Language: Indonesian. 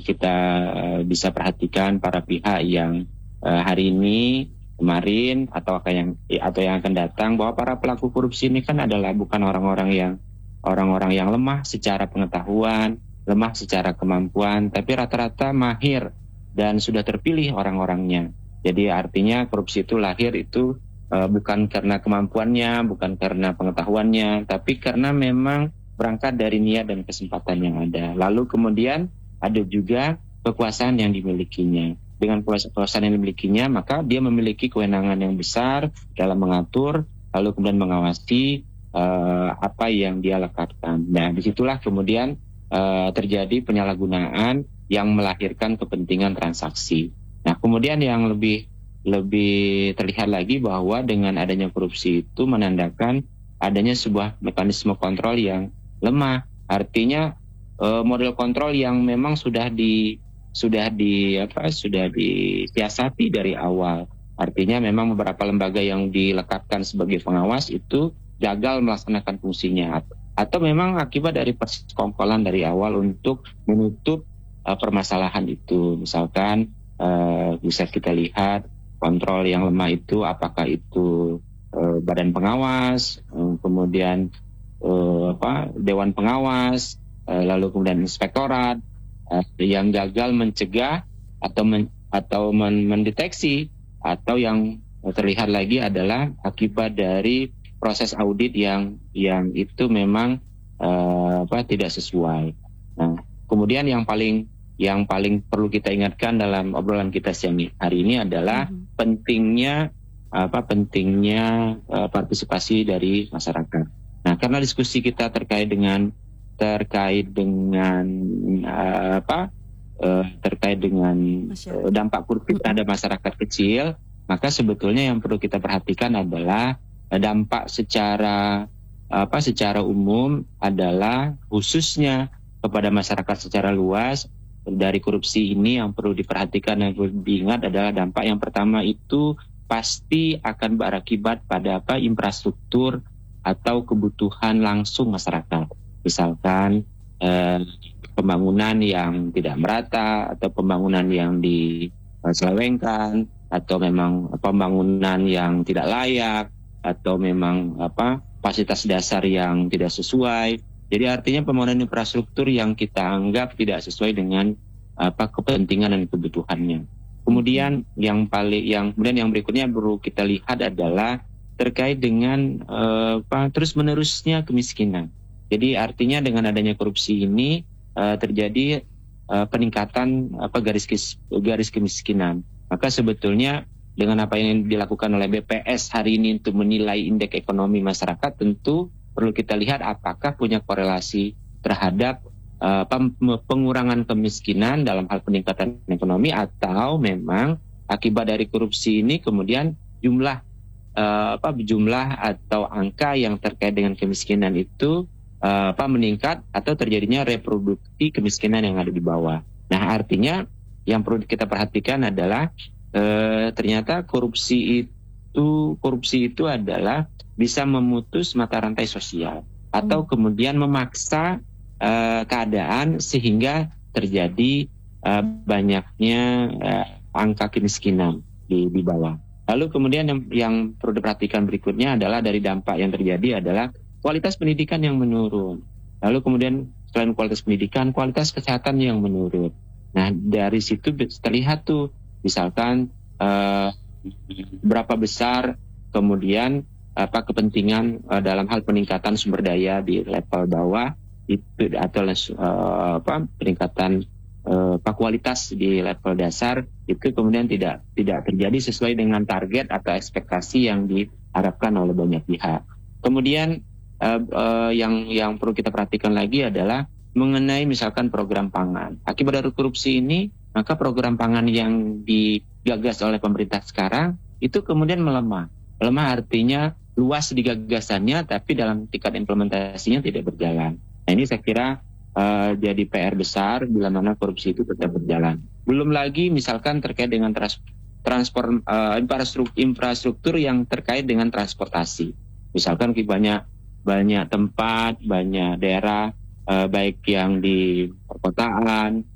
kita bisa perhatikan para pihak yang hari ini, kemarin, atau yang akan datang, bahwa para pelaku korupsi ini kan adalah bukan orang-orang yang lemah secara pengetahuan, lemah secara kemampuan, tapi rata-rata mahir dan sudah terpilih orang-orangnya. Jadi artinya korupsi itu lahir itu bukan karena kemampuannya, bukan karena pengetahuannya, tapi karena memang berangkat dari niat dan kesempatan yang ada. Lalu kemudian ada juga kekuasaan yang dimilikinya. Dengan kekuasaan yang dimilikinya, maka dia memiliki kewenangan yang besar dalam mengatur, lalu kemudian mengawasi apa yang dia lakukan. Nah, disitulah kemudian terjadi penyalahgunaan yang melahirkan kepentingan transaksi. Nah, kemudian yang lebih terlihat lagi bahwa dengan adanya korupsi itu menandakan adanya sebuah mekanisme kontrol yang lemah. Artinya model kontrol yang memang sudah disiasati dari awal. Artinya memang beberapa lembaga yang dilekatkan sebagai pengawas itu gagal melaksanakan fungsinya, atau memang akibat dari persekongkolan dari awal untuk menutup permasalahan itu. Misalkan bisa kita lihat kontrol yang lemah itu, apakah itu badan pengawas, kemudian dewan pengawas, lalu kemudian inspektorat yang gagal mencegah atau mendeteksi, atau yang terlihat lagi adalah akibat dari proses audit yang itu memang tidak sesuai. Nah, kemudian yang paling perlu kita ingatkan dalam obrolan kita siang hari ini adalah pentingnya partisipasi dari masyarakat. Nah, karena diskusi kita terkait dengan dampak korupsi terhadap masyarakat kecil, maka sebetulnya yang perlu kita perhatikan adalah dampak secara umum adalah khususnya kepada masyarakat secara luas. Dari korupsi ini yang perlu diperhatikan dan perlu diingat adalah dampak yang pertama itu pasti akan berakibat pada infrastruktur atau kebutuhan langsung masyarakat. Misalkan pembangunan yang tidak merata, atau pembangunan yang diselewengkan, atau memang pembangunan yang tidak layak, atau memang fasilitas dasar yang tidak sesuai. Jadi artinya pembangunan infrastruktur yang kita anggap tidak sesuai dengan kepentingan dan kebutuhannya. Kemudian yang berikutnya perlu kita lihat adalah terkait dengan terus menerusnya kemiskinan. Jadi artinya dengan adanya korupsi ini terjadi peningkatan garis kemiskinan. Maka sebetulnya dengan apa yang dilakukan oleh BPS hari ini untuk menilai indeks ekonomi masyarakat, tentu perlu kita lihat apakah punya korelasi terhadap pengurangan kemiskinan dalam hal peningkatan ekonomi, atau memang akibat dari korupsi ini kemudian jumlah atau angka yang terkait dengan kemiskinan itu meningkat, atau terjadinya reproduksi kemiskinan yang ada di bawah. Nah, artinya yang perlu kita perhatikan adalah ternyata korupsi itu adalah bisa memutus mata rantai sosial, atau kemudian memaksa keadaan sehingga terjadi banyaknya angka kemiskinan di bawah. Lalu kemudian yang perlu diperhatikan berikutnya adalah dari dampak yang terjadi adalah kualitas pendidikan yang menurun. Lalu kemudian selain kualitas pendidikan, kualitas kesehatan yang menurun. Nah, dari situ terlihat tuh misalkan berapa besar kemudian kepentingan dalam hal peningkatan sumber daya di level bawah itu, atau peningkatan kualitas di level dasar itu kemudian tidak terjadi sesuai dengan target atau ekspektasi yang diharapkan oleh banyak pihak. Kemudian yang perlu kita perhatikan lagi adalah mengenai misalkan program pangan. Akibat dari korupsi ini, maka program pangan yang digagas oleh pemerintah sekarang itu kemudian melemah. Melemah artinya luas di gagasannya, tapi dalam tingkat implementasinya tidak berjalan. Nah, ini saya kira jadi PR besar bila mana korupsi itu tetap berjalan. Belum lagi misalkan terkait dengan infrastruktur yang terkait dengan transportasi. Misalkan banyak tempat, banyak daerah baik yang di perkotaan